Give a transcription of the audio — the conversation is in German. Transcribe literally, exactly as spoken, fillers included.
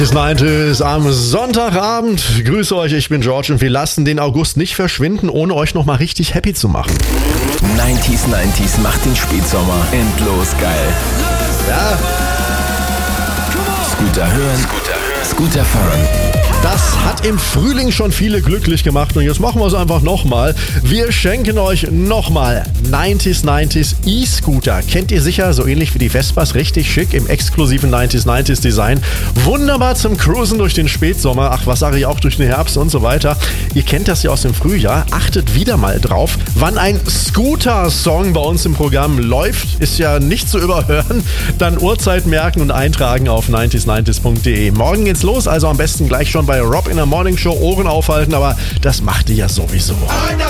neunzig am Sonntagabend. Grüße euch, ich bin George und wir lassen den August nicht verschwinden, ohne euch nochmal richtig happy zu machen. neunzig neunzig macht den Spätsommer endlos geil. Ja. Scooter hören, Scooter hören, Scooter fahren. Das hat im Frühling schon viele glücklich gemacht und jetzt machen wir es einfach nochmal. Wir schenken euch nochmal neunzig neunzig E-Scooter. Kennt ihr sicher, so ähnlich wie die Vespas, richtig schick im exklusiven neunzig neunzig Design. Wunderbar zum Cruisen durch den Spätsommer, ach was sage ich auch durch den Herbst und so weiter. Ihr kennt das ja aus dem Frühjahr, achtet wieder mal drauf, wann ein Scooter-Song bei uns im Programm läuft. Ist ja nicht zu überhören. Dann Uhrzeit merken und eintragen auf neunzig neunzig punkt de. Morgen geht's los, also am besten gleich schon bei Rob in der Morning Show Ohren aufhalten, aber das macht ihr ja sowieso.